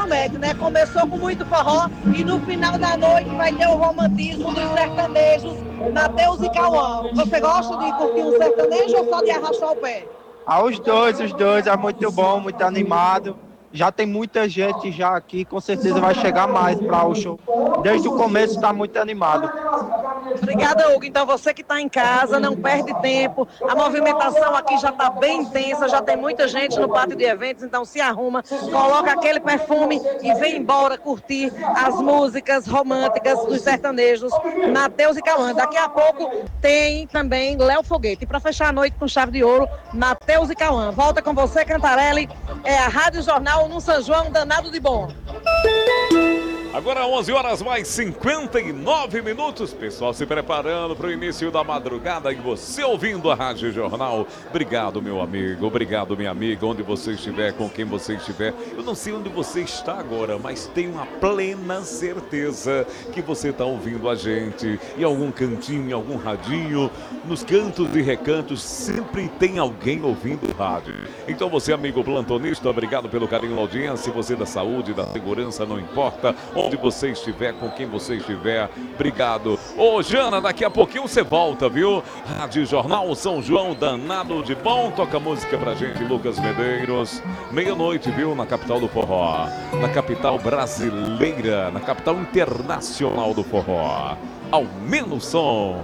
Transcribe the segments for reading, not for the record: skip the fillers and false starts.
promete, né? Começou com muito forró e no final da noite vai ter o romantismo dos sertanejos, Mateus e Cauã. Você gosta de curtir um sertanejo ou só de arrastar o pé? Os dois, é muito bom, muito animado. Já tem muita gente já aqui, com certeza vai chegar mais para o show. Desde o começo está muito animado. Obrigada, Hugo. Então, você que está em casa, não perde tempo. A movimentação aqui já está bem intensa, já tem muita gente no pátio de eventos, então se arruma, coloca aquele perfume e vem embora curtir as músicas românticas dos sertanejos, Mateus e Cauã. Daqui a pouco tem também Léo Foguete. E para fechar a noite com chave de ouro, Mateus e Cauã. Volta com você, Cantarelli. É a Rádio Jornal no São João, danado de bom. Agora 11 horas mais 59 minutos. Pessoal se preparando para o início da madrugada e você ouvindo a Rádio Jornal. Obrigado, meu amigo. Obrigado, minha amiga. Onde você estiver, com quem você estiver. Eu não sei onde você está agora, mas tenho a plena certeza que você está ouvindo a gente. Em algum cantinho, em algum radinho, nos cantos e recantos, sempre tem alguém ouvindo o rádio. Então você, amigo plantonista, obrigado pelo carinho da audiência. Você da saúde, da segurança, não importa onde você estiver, com quem você estiver, obrigado. Ô Jana, daqui a pouquinho você volta, viu? Rádio Jornal São João, danado de bom. Toca música pra gente, Lucas Medeiros. Meia-noite, viu? Na capital do forró, na capital brasileira, na capital internacional do forró. Aumenta o som.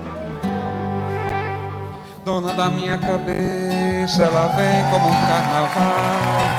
Dona da minha cabeça, ela vem como um carnaval.